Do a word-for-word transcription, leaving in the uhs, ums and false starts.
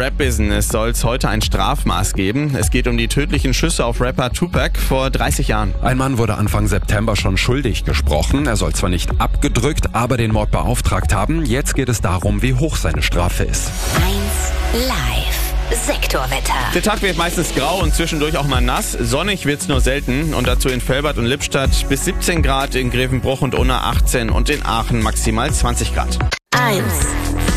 Rap-Business soll es heute ein Strafmaß geben. Es geht um die tödlichen Schüsse auf Rapper Tupac vor dreißig Jahren. Ein Mann wurde Anfang September schon schuldig gesprochen. Er soll zwar nicht abgedrückt, aber den Mord beauftragt haben. Jetzt geht es darum, wie hoch seine Strafe ist. eins Live Sektorwetter. Der Tag wird meistens grau und zwischendurch auch mal nass. Sonnig wird's nur selten und dazu in Velbert und Lippstadt bis siebzehn Grad, in Grevenbruch und Unna achtzehn und in Aachen maximal zwanzig Grad. eins